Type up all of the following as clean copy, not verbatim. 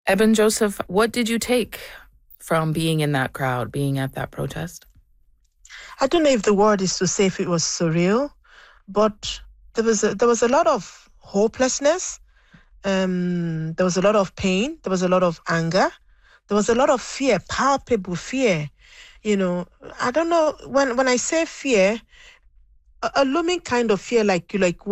Eben Joseph, what did you take from being in that crowd, being at that protest? I don't know if the word is to say if it was surreal, but there was a lot of hopelessness. There was a lot of pain. There was a lot of anger. There was a lot of fear, palpable fear. You know, I don't know when I say fear, a looming kind of fear, like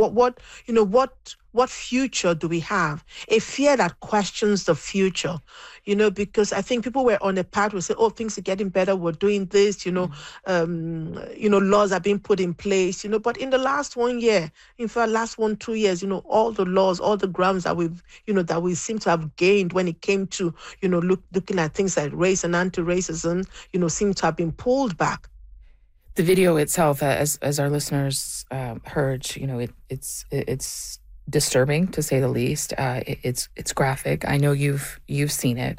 what future do we have? A fear that questions the future, because I think people were on a path will say, oh, things are getting better, we're doing this, laws are being put in place, but in the last 1 year, in fact last 2 years, all the laws, all the grounds that we seem to have gained when it came to looking at things like race and anti-racism, seem to have been pulled back. The video itself, as our listeners heard, it's disturbing to say the least. It's graphic. I know you've seen it.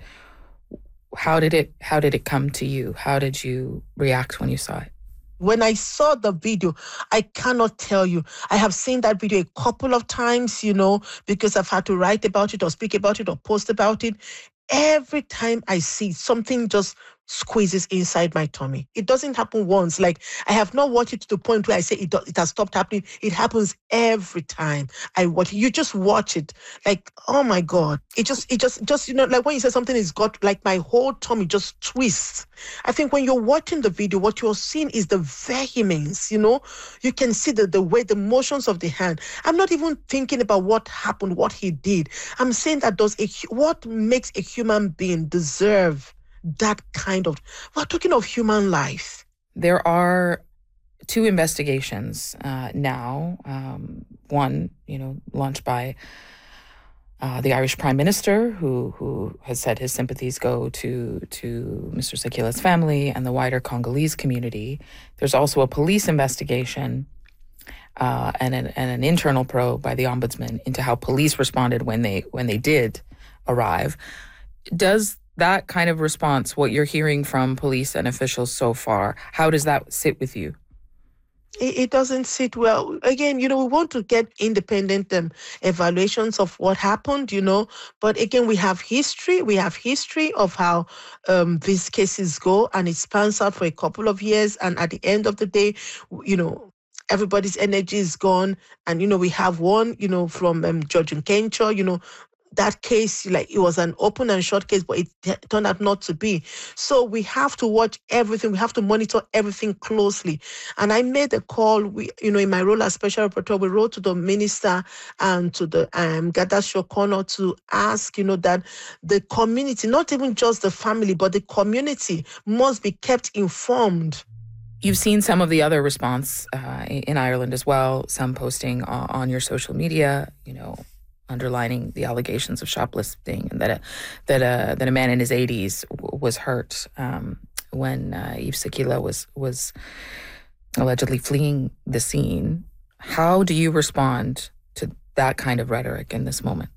How did it come to you? How did you react when you saw it? When I saw the video, I cannot tell you. I have seen that video a couple of times, because I've had to write about it or speak about it or post about it. Every time I see something just squeezes inside my tummy. It doesn't happen once. Like, I have not watched it to the point where I say it has stopped happening. It happens every time I watch it. You just watch it. Like, oh my God. It just, like when you say something is got, like my whole tummy just twists. I think when you're watching the video, what you're seeing is the vehemence, you can see the way, the motions of the hand. I'm not even thinking about what happened, what he did. I'm saying that what makes a human being deserve that kind of, we're talking of human life. There are two investigations now. One, launched by the Irish Prime Minister, who has said his sympathies go to Mr. Sekila's family and the wider Congolese community. There's also a police investigation and an internal probe by the Ombudsman into how police responded when they did arrive. Does that kind of response, what you're hearing from police and officials so far, how does that sit with you? It doesn't sit well. Again, we want to get independent evaluations of what happened, but again, we have history. We have history of how these cases go, and it spans out for a couple of years. And at the end of the day, everybody's energy is gone. And, we have one, from George Nkencho, that case, like, it was an open and short case, but it turned out not to be. So we have to watch everything. We have to monitor everything closely. And I made a call, in my role as special rapporteur, we wrote to the minister and to the Gadacho Corner to ask, that the community, not even just the family, but the community must be kept informed. You've seen some of the other response in Ireland as well, some posting on your social media, underlining the allegations of shoplifting, and that a man in his 80s was hurt when Yves Sekila was allegedly fleeing the scene. How do you respond to that kind of rhetoric in this moment?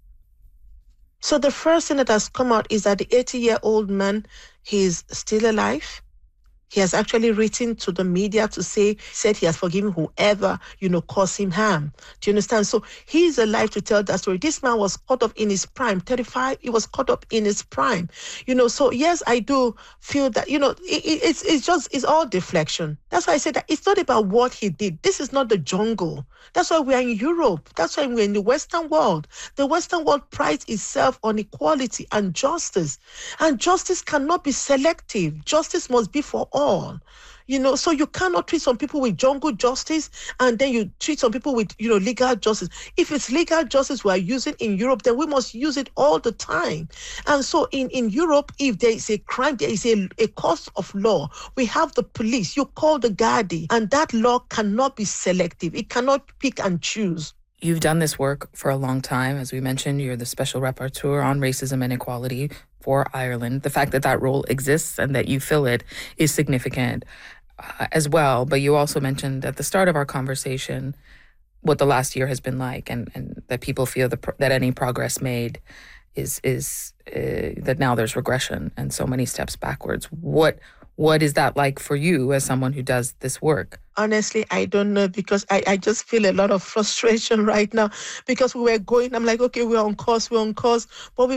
So the first thing that has come out is that the 80-year-old man, he's still alive. He has actually written to the media to said he has forgiven whoever, caused him harm. Do you understand? So he's alive to tell that story. This man was caught up in his prime, 35. He was caught up in his prime. So yes, I do feel that, it's all deflection. That's why I said that it's not about what he did. This is not the jungle. That's why we're in Europe. That's why we're in the Western world. The Western world prides itself on equality and justice. And justice cannot be selective. Justice must be for all. So you cannot treat some people with jungle justice and then you treat some people with, legal justice. If it's legal justice we are using in Europe, then we must use it all the time. And so in Europe, if there is a crime, there is a court of law. We have the police. You call the Gardaí, and that law cannot be selective. It cannot pick and choose. You've done this work for a long time. As we mentioned, you're the special rapporteur on racism and equality for Ireland. The fact that role exists and that you fill it is significant as well. But you also mentioned at the start of our conversation what the last year has been like, and that people feel that any progress made is that now there's regression and so many steps backwards. What is that like for you as someone who does this work? Honestly, I don't know, because I just feel a lot of frustration right now, because I'm like, okay, we're on course, but we